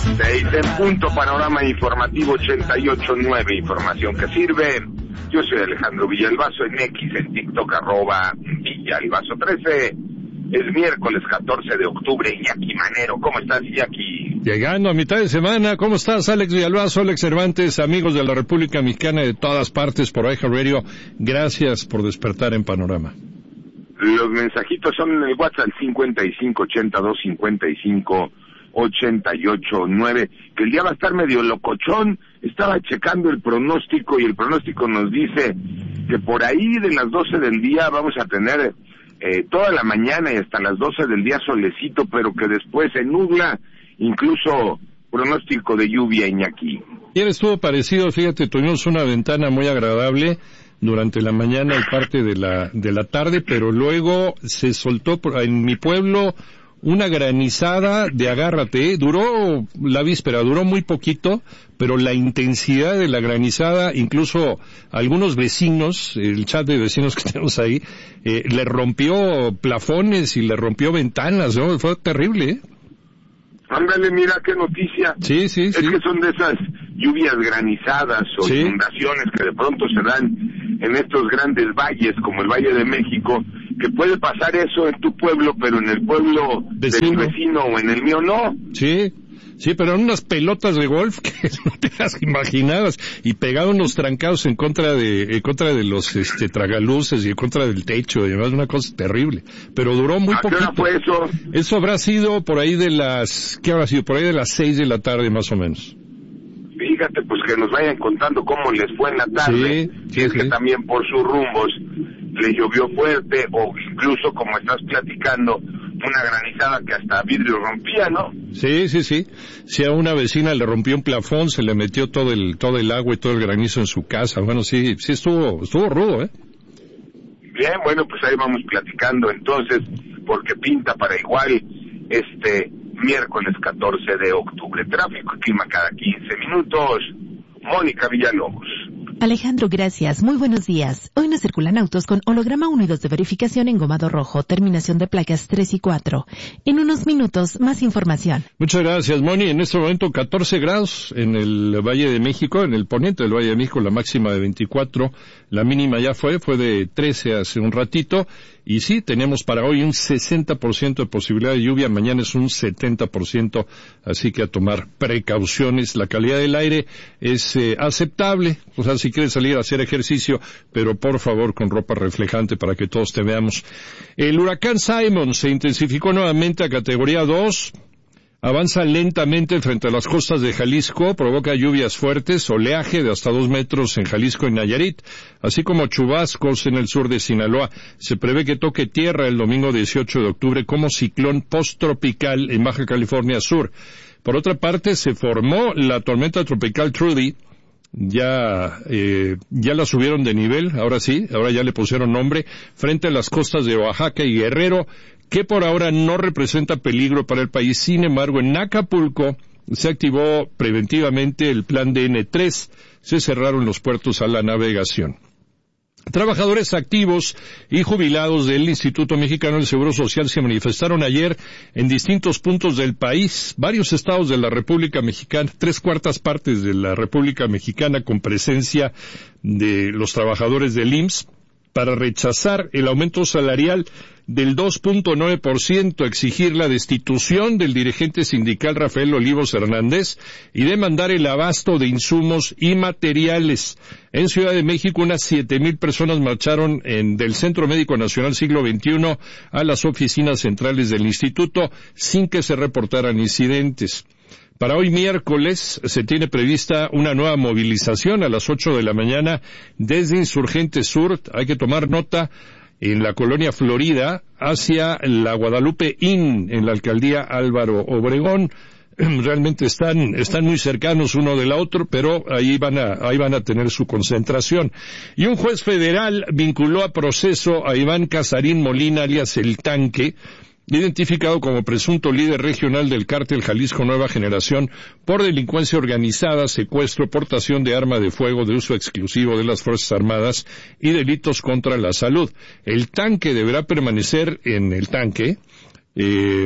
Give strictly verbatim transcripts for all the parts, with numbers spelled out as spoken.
Seis en punto, panorama informativo ochenta y ocho nueve, información que sirve. Yo soy Alejandro Villalbazo, en X, en TikTok, arroba Villalbazo trece. Es miércoles catorce de octubre, Iñaki Manero. ¿Cómo estás, Iñaki? Llegando a mitad de semana, ¿cómo estás, Alex Villalbazo, Alex Cervantes, amigos de la República Mexicana de todas partes por iHeartRadio? Gracias por despertar en Panorama. Los mensajitos son en el WhatsApp cincuenta y cinco ochenta y dos cincuenta y cinco ochenta y ocho nueve, que el día va a estar medio locochón. Estaba checando el pronóstico y el pronóstico nos dice que por ahí de las doce del día vamos a tener eh, toda la mañana y hasta las doce del día solecito, pero que después se nubla, incluso pronóstico de lluvia, Iñaki. Ayer estuvo parecido, fíjate, tuvimos una ventana muy agradable durante la mañana y parte de la de la tarde, pero luego se soltó por, en mi pueblo una granizada de agárrate, ¿eh? Duró la víspera, duró muy poquito, pero la intensidad de la granizada, incluso algunos vecinos, el chat de vecinos que tenemos ahí, eh, le rompió plafones y le rompió ventanas, ¿no? Fue terrible, ¿eh? Ándale, mira qué noticia. Sí, sí, es sí. que son de esas lluvias granizadas o sí. inundaciones que de pronto se dan en estos grandes valles, como el Valle de México, que puede pasar eso en tu pueblo, pero en el pueblo vecino. de tu vecino o en el mío no. Sí, sí, pero eran unas pelotas de golf que no te las imaginabas y pegaban unos trancados en contra de en contra de los este tragaluces y en contra del techo y demás, una cosa terrible. Pero duró muy poquito. ¿A qué hora fue eso? Eso habrá sido por ahí de las, ¿qué habrá sido? Por ahí de las seis de la tarde más o menos. Fíjate, pues que nos vayan contando cómo les fue en la tarde, sí, si sí, es sí. que también por sus rumbos le llovió fuerte o incluso, como estás platicando, una granizada que hasta vidrio rompía, ¿no? Sí, sí, sí. Si a una vecina le rompió un plafón, se le metió todo el todo el agua y todo el granizo en su casa. Bueno, sí, sí estuvo estuvo rudo, ¿eh? Bien, bueno, pues ahí vamos platicando entonces, porque pinta para igual este miércoles catorce de octubre. Tráfico y clima cada quince minutos. Mónica Villalobos. Alejandro, gracias. Muy buenos días. Hoy nos circulan autos con holograma uno y dos de verificación en gomado rojo, terminación de placas tres y cuatro. En unos minutos, más información. Muchas gracias, Moni. En este momento catorce grados en el Valle de México, en el poniente del Valle de México, la máxima de veinticuatro, la mínima ya fue, fue de trece hace un ratito. Y sí, tenemos para hoy un sesenta por ciento de posibilidad de lluvia, mañana es un setenta por ciento, así que a tomar precauciones. La calidad del aire es eh, aceptable, o sea, si quieres salir a hacer ejercicio, pero por favor con ropa reflejante para que todos te veamos. El huracán Simon se intensificó nuevamente a categoría dos. Avanza lentamente frente a las costas de Jalisco, provoca lluvias fuertes, oleaje de hasta dos metros en Jalisco y Nayarit, así como chubascos en el sur de Sinaloa. Se prevé que toque tierra el domingo dieciocho de octubre como ciclón posttropical en Baja California Sur. Por otra parte, se formó la tormenta tropical Trudy. Ya, eh, ya la subieron de nivel, ahora sí, ahora ya le pusieron nombre, frente a las costas de Oaxaca y Guerrero, que por ahora no representa peligro para el país. Sin embargo, en Acapulco se activó preventivamente el plan de N tres, se cerraron los puertos a la navegación. Trabajadores activos y jubilados del Instituto Mexicano del Seguro Social se manifestaron ayer en distintos puntos del país. Varios estados de la República Mexicana, tres cuartas partes de la República Mexicana con presencia de los trabajadores del I M S S, para rechazar el aumento salarial del dos punto nueve por ciento, exigir la destitución del dirigente sindical Rafael Olivos Hernández y demandar el abasto de insumos y materiales. En Ciudad de México, unas siete mil personas marcharon en, del Centro Médico Nacional Siglo veintiuno a las oficinas centrales del instituto sin que se reportaran incidentes. Para hoy miércoles se tiene prevista una nueva movilización a las ocho de la mañana desde Insurgente Sur. Hay que tomar nota, en la colonia Florida hacia la Guadalupe Inn en la alcaldía Álvaro Obregón. Realmente están están muy cercanos uno del otro, pero ahí van a ahí van a tener su concentración. Y un juez federal vinculó a proceso a Iván Casarín Molina, alias El Tanque, identificado como presunto líder regional del cártel Jalisco Nueva Generación por delincuencia organizada, secuestro, portación de arma de fuego de uso exclusivo de las Fuerzas Armadas y delitos contra la salud. El Tanque deberá permanecer en el tanque, eh,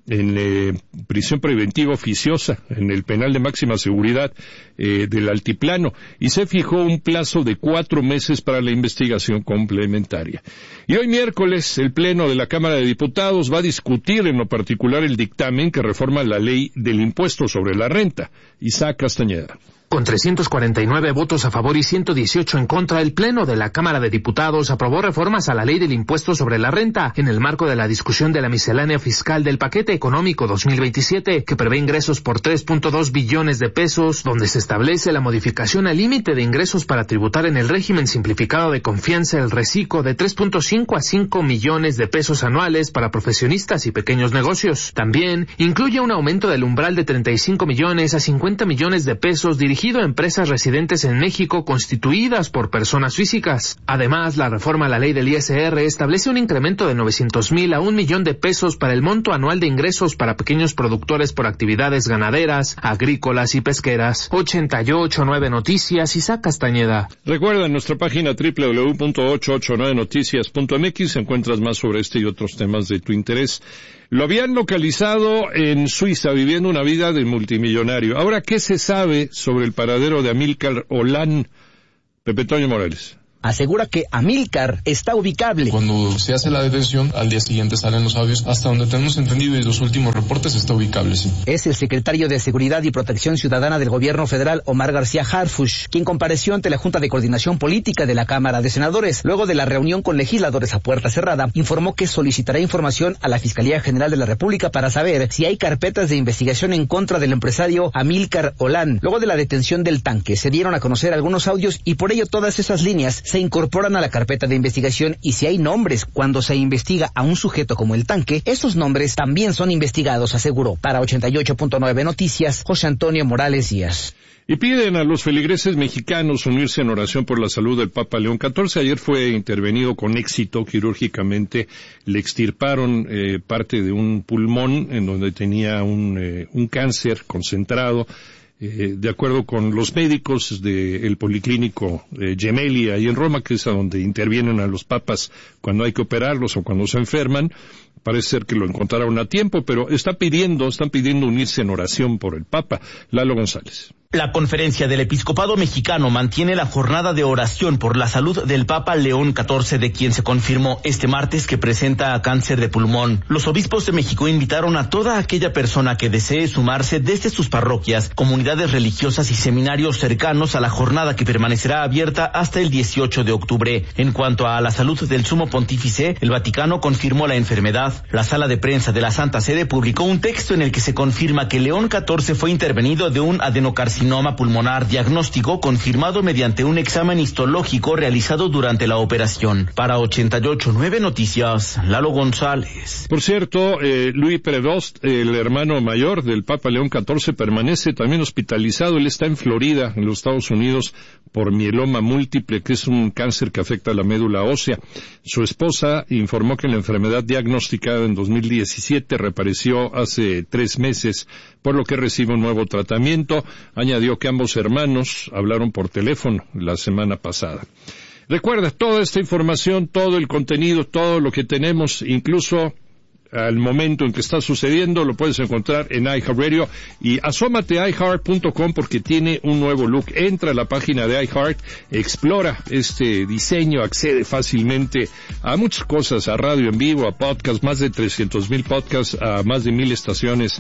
en eh, prisión preventiva oficiosa, en el penal de máxima seguridad eh, del Altiplano, y se fijó un plazo de cuatro meses para la investigación complementaria. Y hoy miércoles, el Pleno de la Cámara de Diputados va a discutir en lo particular el dictamen que reforma la ley del impuesto sobre la renta. Isaac Castañeda. Con trescientos cuarenta y nueve votos a favor y ciento dieciocho en contra, el Pleno de la Cámara de Diputados aprobó reformas a la Ley del Impuesto sobre la Renta en el marco de la discusión de la miscelánea fiscal del Paquete Económico dos mil veintisiete, que prevé ingresos por tres punto dos billones de pesos, donde se establece la modificación al límite de ingresos para tributar en el régimen simplificado de confianza el reciclo de tres punto cinco a cinco millones de pesos anuales para profesionistas y pequeños negocios. También incluye un aumento del umbral de treinta y cinco millones a cincuenta millones de pesos dirigido dirigido a empresas residentes en México constituidas por personas físicas. Además, la reforma a la ley del I S R establece un incremento de novecientos mil a un millón de pesos para el monto anual de ingresos para pequeños productores por actividades ganaderas, agrícolas y pesqueras. ochenta y ocho punto nueve Noticias, Isaac Castañeda. Recuerda, en nuestra página doble u doble u doble u punto ochocientos ochenta y nueve noticias punto m x encuentras más sobre este y otros temas de tu interés. Lo habían localizado en Suiza, viviendo una vida de multimillonario. Ahora, ¿qué se sabe sobre el paradero de Amílcar Olán? Pepe Toño Morales. Asegura que Amílcar está ubicable. Cuando se hace la detención, al día siguiente salen los audios. Hasta donde tenemos entendido y los últimos reportes, está ubicable, sí. Es el secretario de Seguridad y Protección Ciudadana del Gobierno Federal, Omar García Harfuch, quien compareció ante la Junta de Coordinación Política de la Cámara de Senadores. Luego de la reunión con legisladores a puerta cerrada, informó que solicitará información a la Fiscalía General de la República para saber si hay carpetas de investigación en contra del empresario Amílcar Olán. Luego de la detención del tanque, se dieron a conocer algunos audios y por ello todas esas líneas se incorporan a la carpeta de investigación, y si hay nombres cuando se investiga a un sujeto como el tanque, esos nombres también son investigados, aseguró. Para ochenta y ocho punto nueve Noticias, José Antonio Morales Díaz. Y piden a los feligreses mexicanos unirse en oración por la salud del Papa León catorce. Ayer fue intervenido con éxito quirúrgicamente. Le extirparon eh, parte de un pulmón en donde tenía un, eh, un cáncer concentrado. Eh, de acuerdo con los médicos del Policlínico eh, Gemelli, ahí en Roma, que es a donde intervienen a los papas cuando hay que operarlos o cuando se enferman, parece ser que lo encontraron a tiempo, pero está pidiendo, están pidiendo unirse en oración por el Papa. Lalo González. La Conferencia del Episcopado Mexicano mantiene la jornada de oración por la salud del Papa León catorce, de quien se confirmó este martes que presenta cáncer de pulmón. Los obispos de México invitaron a toda aquella persona que desee sumarse desde sus parroquias, comunidades religiosas y seminarios cercanos a la jornada, que permanecerá abierta hasta el dieciocho de octubre. En cuanto a la salud del sumo pontífice, el Vaticano confirmó la enfermedad. La sala de prensa de la Santa Sede publicó un texto en el que se confirma que León catorce fue intervenido de un adenocarcinoma pulmonar, diagnóstico confirmado mediante un examen histológico realizado durante la operación. Para ochenta y ocho punto nueve Noticias, Lalo González. Por cierto, eh, Luis Prevost, el hermano mayor del Papa León catorce, permanece también hospitalizado. Él está en Florida, en los Estados Unidos, por mieloma múltiple, que es un cáncer que afecta a la médula ósea. Su esposa informó que la enfermedad diagnosticada en dos mil diecisiete reapareció hace tres meses, por lo que recibe un nuevo tratamiento. Añadió que ambos hermanos hablaron por teléfono la semana pasada. Recuerda, toda esta información, todo el contenido, todo lo que tenemos, incluso al momento en que está sucediendo, lo puedes encontrar en iHeartRadio, y asómate a i heart punto com porque tiene un nuevo look. Entra a la página de iHeart, explora este diseño, accede fácilmente a muchas cosas, a radio en vivo, a podcast, más de trescientos mil podcasts, a más de mil estaciones,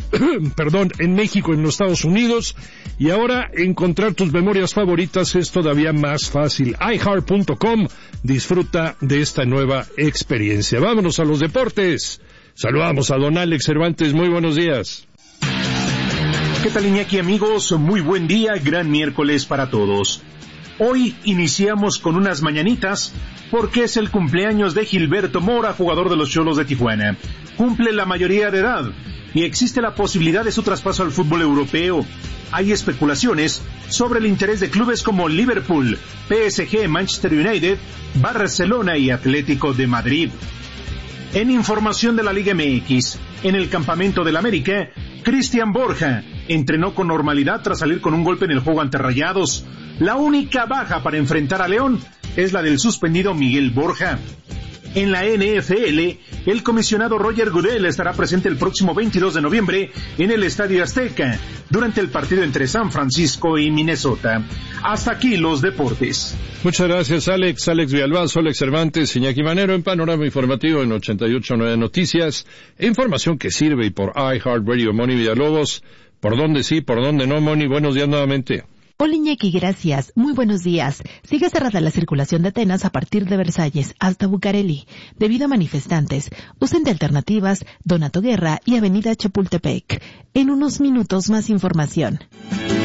perdón, en México, en los Estados Unidos, y ahora encontrar tus memorias favoritas es todavía más fácil. i heart punto com, disfruta de esta nueva experiencia. Vámonos a los deportes. Saludamos a don Alex Cervantes, muy buenos días. ¿Qué tal, Iñaki, amigos? Muy buen día, gran miércoles para todos. Hoy iniciamos con unas mañanitas porque es el cumpleaños de Gilberto Mora, jugador de los Xolos de Tijuana. Cumple la mayoría de edad y existe la posibilidad de su traspaso al fútbol europeo. Hay especulaciones sobre el interés de clubes como Liverpool, P S G, Manchester United, Barcelona y Atlético de Madrid. En información de la Liga M X, en el campamento del América, Cristian Borja entrenó con normalidad tras salir con un golpe en el juego ante Rayados. La única baja para enfrentar a León es la del suspendido Miguel Borja. En la N F L, el comisionado Roger Goodell estará presente el próximo veintidós de noviembre en el Estadio Azteca, durante el partido entre San Francisco y Minnesota. Hasta aquí los deportes. Muchas gracias, Alex. Alex Villalbazo, Alex Cervantes, Iñaki Manero en Panorama Informativo en ochenta y ocho punto nueve Noticias. Información que sirve y por iHeartRadio. Moni Villalobos. ¿Por dónde sí, por dónde no, Moni? Buenos días nuevamente. Hola Iñaki, gracias. Muy buenos días. Sigue cerrada la circulación de Atenas a partir de Versalles hasta Bucareli, debido a manifestantes. Usen de alternativas Donato Guerra y Avenida Chapultepec. En unos minutos más información.